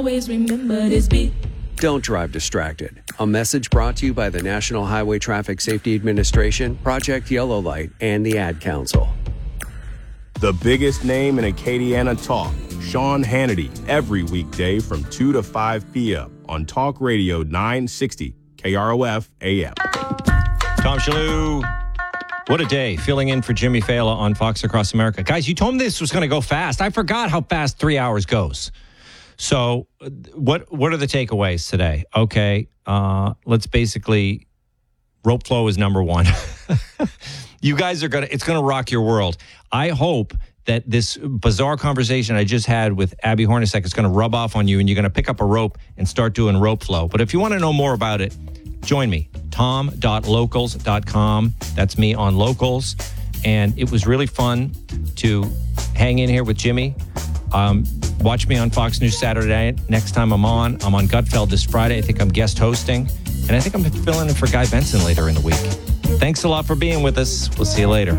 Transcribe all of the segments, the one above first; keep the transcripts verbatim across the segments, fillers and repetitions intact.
Always remember this beat. Don't drive distracted. A message brought to you by the National Highway Traffic Safety Administration, Project Yellow Light, and the Ad Council. The biggest name in Acadiana talk, Sean Hannity, every weekday from two to five p.m. on Talk Radio nine sixty K R O F A M. Tom Shalhoub, what a day. Filling in for Jimmy Fallon on Fox Across America. Guys, you told me this was going to go fast. I forgot how fast three hours goes. So what what are the takeaways today? Okay, uh, let's basically, rope flow is number one. You guys are going to, it's going to rock your world. I hope that this bizarre conversation I just had with Abby Hornacek is going to rub off on you and you're going to pick up a rope and start doing rope flow. But if you want to know more about it, join me, tom dot locals dot com. That's me on Locals. And it was really fun to hang in here with Jimmy. Um, watch me on Fox News Saturday night. Next time I'm on, I'm on Gutfeld this Friday. I think I'm guest hosting. And I think I'm filling in for Guy Benson later in the week. Thanks a lot for being with us. We'll see you later.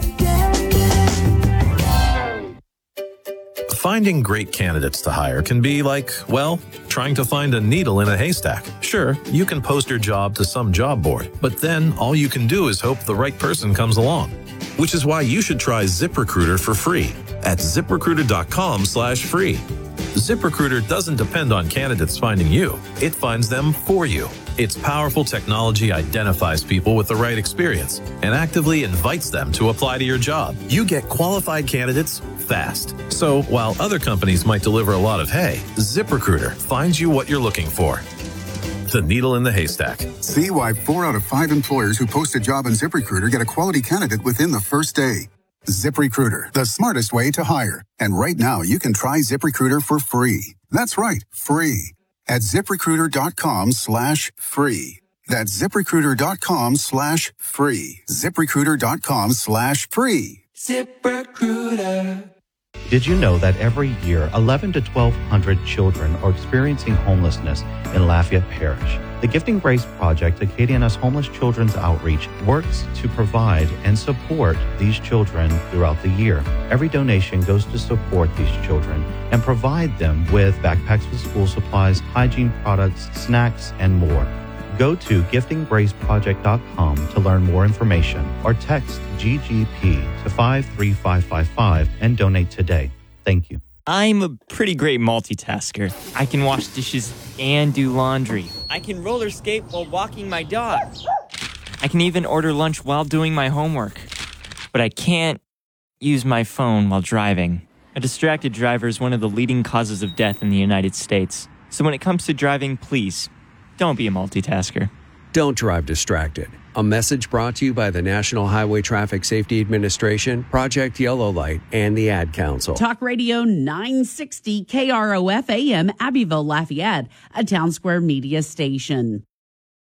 Finding great candidates to hire can be like, well, trying to find a needle in a haystack. Sure, you can post your job to some job board, but then all you can do is hope the right person comes along. Which is why you should try ZipRecruiter for free at ZipRecruiter.com slash free. ZipRecruiter doesn't depend on candidates finding you. It finds them for you. Its powerful technology identifies people with the right experience and actively invites them to apply to your job. You get qualified candidates fast. So while other companies might deliver a lot of hay, ZipRecruiter finds you what you're looking for. The needle in the haystack. See why four out of five employers who post a job on ZipRecruiter get a quality candidate within the first day. ZipRecruiter, the smartest way to hire. And right now, you can try ZipRecruiter for free. That's right, free. At ZipRecruiter.com slash free. That's ZipRecruiter.com slash free. ZipRecruiter.com slash free. ZipRecruiter. Did you know that every year, eleven to twelve hundred children are experiencing homelessness in Lafayette Parish? The Gifting Grace Project, Acadiana's Homeless Children's Outreach, works to provide and support these children throughout the year. Every donation goes to support these children and provide them with backpacks with school supplies, hygiene products, snacks, and more. Go to gifting grace project dot com to learn more information or text G G P to five three five five five and donate today. Thank you. I'm a pretty great multitasker. I can wash dishes and do laundry. I can roller skate while walking my dog. I can even order lunch while doing my homework. But I can't use my phone while driving. A distracted driver is one of the leading causes of death in the United States. So when it comes to driving, please, don't be a multitasker. Don't drive distracted. A message brought to you by the National Highway Traffic Safety Administration, Project Yellow Light, and the Ad Council. Talk Radio nine sixty K R O F A M, Abbeville, Lafayette, a Town Square media station.